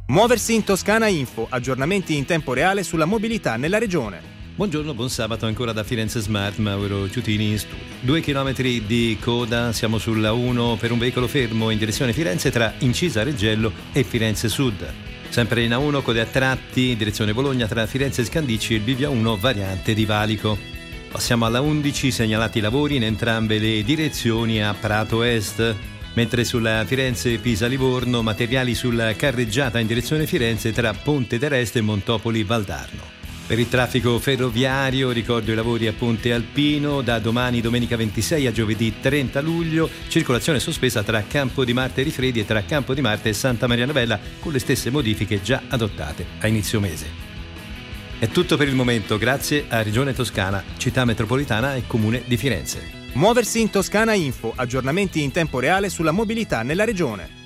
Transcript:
Muoversi in Toscana Info, aggiornamenti in tempo reale sulla mobilità nella regione. Buongiorno, buon sabato ancora da Firenze Smart, Mauro Ciutini in studio. 2 chilometri di coda, siamo sulla 1 per un veicolo fermo in direzione Firenze tra Incisa Reggello e Firenze Sud. Sempre in A1 code a tratti in direzione Bologna tra Firenze Scandicci e il bivio 1 variante di Valico. Passiamo alla 11, segnalati lavori in entrambe le direzioni a Prato Est. Mentre sulla Firenze-Pisa-Livorno, materiali sulla carreggiata in direzione Firenze tra Ponte d'Ereste e Montopoli Valdarno. Per il traffico ferroviario ricordo i lavori a Ponte Alpino, da domani domenica 26 a giovedì 30 luglio, circolazione sospesa tra Campo di Marte e Rifredi e tra Campo di Marte e Santa Maria Novella con le stesse modifiche già adottate a inizio mese. È tutto per il momento, grazie a Regione Toscana, Città Metropolitana e Comune di Firenze. Muoversi in Toscana Info, aggiornamenti in tempo reale sulla mobilità nella regione.